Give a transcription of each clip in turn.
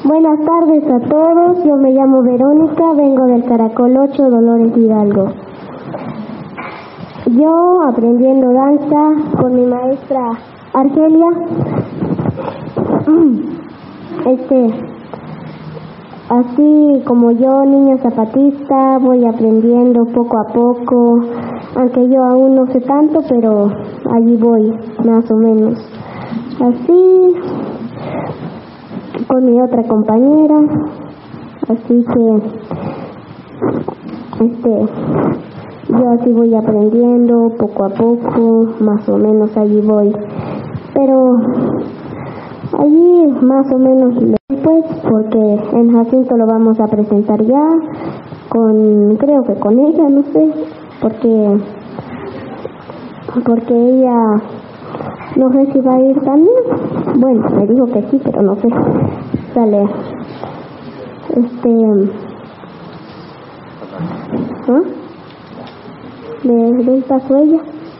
Buenas tardes a todos, yo me llamo Verónica, vengo del Caracol 8, Dolores Hidalgo. Yo aprendiendo danza con mi maestra Argelia. Así como yo, niña zapatista, voy aprendiendo poco a poco, aunque yo aún no sé tanto, pero allí voy, más o menos. Así, con mi otra compañera, así que, yo así voy aprendiendo poco a poco, más o menos allí voy. Pero allí más o menos después, porque en Jacinto lo vamos a presentar ya, creo que con ella, no sé, porque ella, no sé si va a ir también. Bueno, me dijo que sí, pero no sé. Sale. ¿Le doy paso a ella?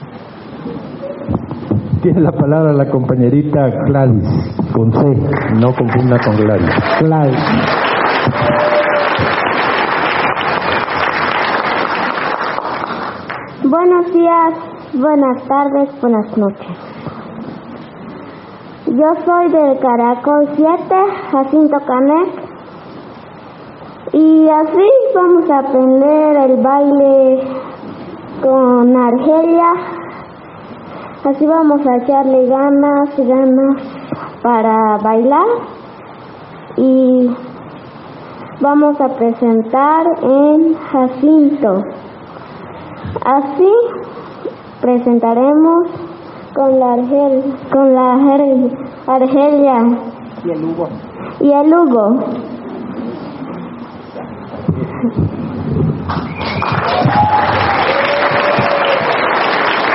Tiene la palabra la compañerita Gladys, con C, no confunda con Gladys. Gladys. Buenos días, buenas tardes, buenas noches. Yo soy del Caracol 7, Jacinto Canek, y así vamos a aprender el baile con Argelia. Así vamos a echarle ganas para bailar y vamos a presentar en Jacinto. Así presentaremos con la Argelia y el Hugo.